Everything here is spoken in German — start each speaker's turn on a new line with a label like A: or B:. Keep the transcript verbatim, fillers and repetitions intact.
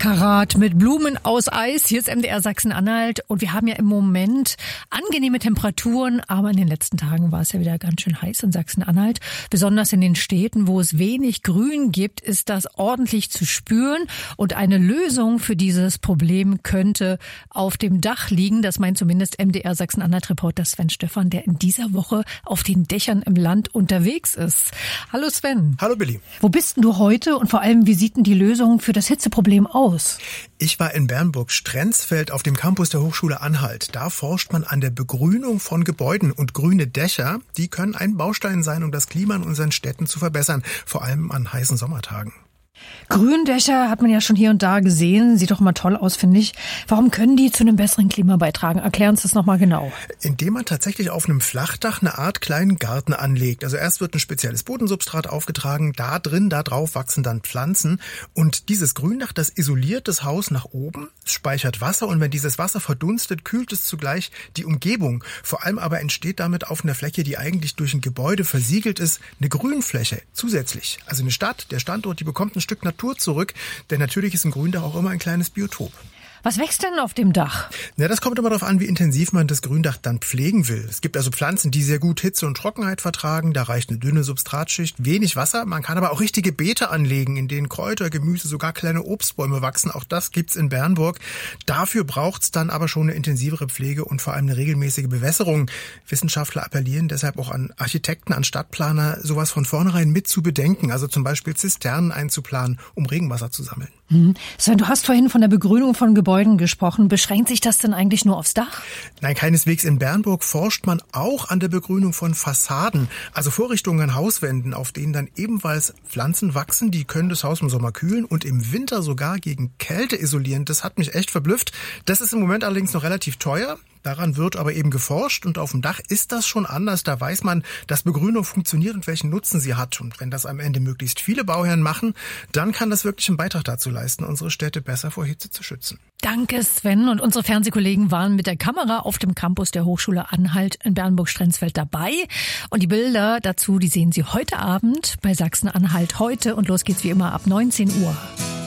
A: Karat mit Blumen aus Eis. Hier ist M D R Sachsen-Anhalt und wir haben ja im Moment angenehme Temperaturen, aber in den letzten Tagen war es ja wieder ganz schön heiß in Sachsen-Anhalt. Besonders in den Städten, wo es wenig Grün gibt, ist das ordentlich zu spüren und eine Lösung für dieses Problem könnte auf dem Dach liegen. Das meint zumindest M D R Sachsen-Anhalt-Reporter Sven Stephan, der in dieser Woche auf den Dächern im Land unterwegs ist. Hallo Sven.
B: Hallo Billy.
A: Wo bist denn du heute und vor allem, wie sieht denn die Lösung für das Hitzeproblem aus?
B: Ich war in Bernburg-Strenzfeld auf dem Campus der Hochschule Anhalt. Da forscht man an der Begrünung von Gebäuden und grüne Dächer, die können ein Baustein sein, um das Klima in unseren Städten zu verbessern, vor allem an heißen Sommertagen.
A: Gründächer hat man ja schon hier und da gesehen. Sieht doch mal toll aus, finde ich. Warum können die zu einem besseren Klima beitragen? Erklären Sie das nochmal genau.
B: Indem man tatsächlich auf einem Flachdach eine Art kleinen Garten anlegt. Also erst wird ein spezielles Bodensubstrat aufgetragen. Da drin, da drauf wachsen dann Pflanzen. Und dieses Gründach, das isoliert das Haus nach oben, speichert Wasser. Und wenn dieses Wasser verdunstet, kühlt es zugleich die Umgebung. Vor allem aber entsteht damit auf einer Fläche, die eigentlich durch ein Gebäude versiegelt ist, eine Grünfläche zusätzlich. Also eine Stadt, der Standort, die bekommt ein Stück Natur zurück, denn natürlich ist ein Gründach auch immer ein kleines Biotop.
A: Was wächst denn auf dem Dach?
B: Na, das kommt immer darauf an, wie intensiv man das Gründach dann pflegen will. Es gibt also Pflanzen, die sehr gut Hitze und Trockenheit vertragen. Da reicht eine dünne Substratschicht, wenig Wasser. Man kann aber auch richtige Beete anlegen, in denen Kräuter, Gemüse, sogar kleine Obstbäume wachsen. Auch das gibt's in Bernburg. Dafür braucht's dann aber schon eine intensivere Pflege und vor allem eine regelmäßige Bewässerung. Wissenschaftler appellieren deshalb auch an Architekten, an Stadtplaner, sowas von vornherein mit zu bedenken. Also zum Beispiel Zisternen einzuplanen, um Regenwasser zu sammeln.
A: Hm. Sven, du hast vorhin von der Begrünung von Gebäuden gesprochen. Beschränkt sich das denn eigentlich nur aufs Dach?
B: Nein, keineswegs. In Bernburg forscht man auch an der Begrünung von Fassaden, also Vorrichtungen an Hauswänden, auf denen dann ebenfalls Pflanzen wachsen. Die können das Haus im Sommer kühlen und im Winter sogar gegen Kälte isolieren. Das hat mich echt verblüfft. Das ist im Moment allerdings noch relativ teuer. Daran wird aber eben geforscht und auf dem Dach ist das schon anders. Da weiß man, dass Begrünung funktioniert und welchen Nutzen sie hat. Und wenn das am Ende möglichst viele Bauherren machen, dann kann das wirklich einen Beitrag dazu leisten, unsere Städte besser vor Hitze zu schützen.
A: Danke, Sven. Und unsere Fernsehkollegen waren mit der Kamera auf dem Campus der Hochschule Anhalt in Bernburg-Strenzfeld dabei. Und die Bilder dazu, die sehen Sie heute Abend bei Sachsen-Anhalt heute. Und los geht's wie immer ab neunzehn Uhr.